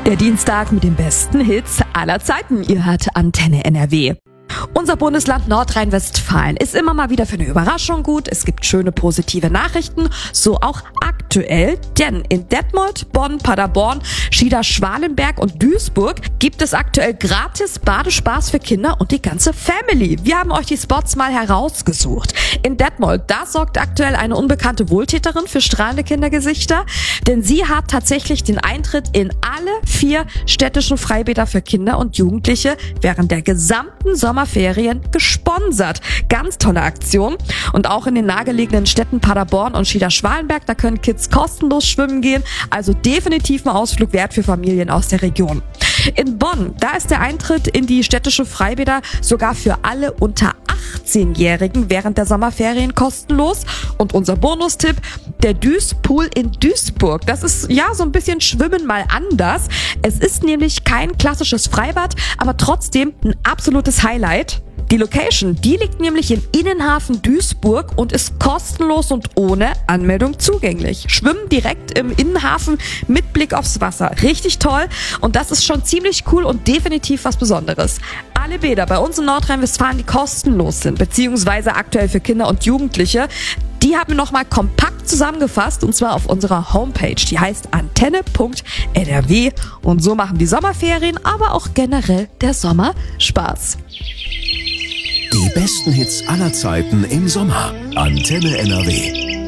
Der Dienstag mit den besten Hits aller Zeiten. Ihr hört Antenne NRW. Unser Bundesland Nordrhein-Westfalen ist immer mal wieder für eine Überraschung gut. Es gibt schöne positive Nachrichten, so auch aktuell, denn in Detmold, Bonn, Paderborn, Schieder-Schwalenberg und Duisburg gibt es aktuell gratis Badespaß für Kinder und die ganze Family. Wir haben euch die Spots mal herausgesucht. In Detmold, da sorgt aktuell eine unbekannte Wohltäterin für strahlende Kindergesichter, denn sie hat tatsächlich den Eintritt in alle 4 städtischen Freibäder für Kinder und Jugendliche während der gesamten Sommerferien gesponsert. Ganz tolle Aktion. Und auch in den nahegelegenen Städten Paderborn und Schieder-Schwalenberg, da können Kids kostenlos schwimmen gehen. Also definitiv ein Ausflug wert für Familien aus der Region. In Bonn, da ist der Eintritt in die städtische Freibäder sogar für alle unter 18-Jährigen während der Sommerferien kostenlos. Und unser Bonustipp, der Düspool in Duisburg. Das ist ja so ein bisschen Schwimmen mal anders. Es ist nämlich kein klassisches Freibad, aber trotzdem ein absolutes Highlight. Die Location, die liegt nämlich im Innenhafen Duisburg und ist kostenlos und ohne Anmeldung zugänglich. Schwimmen direkt im Innenhafen mit Blick aufs Wasser. Richtig toll und das ist schon ziemlich cool und definitiv was Besonderes. Alle Bäder bei uns in Nordrhein-Westfalen, die kostenlos sind, beziehungsweise aktuell für Kinder und Jugendliche, die haben wir nochmal kompakt zusammengefasst und zwar auf unserer Homepage. Die heißt antenne.nrw und so machen die Sommerferien, aber auch generell der Sommer Spaß. Die besten Hits aller Zeiten im Sommer. Antenne NRW.